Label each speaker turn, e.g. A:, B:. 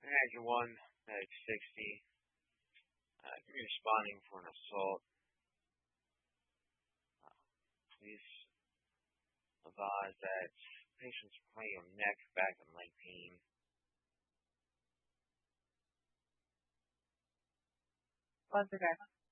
A: Manager 1, Medic 60. Responding for an assault. Please advise that patient's complaining of neck, back, and leg pain.
B: What's the guy?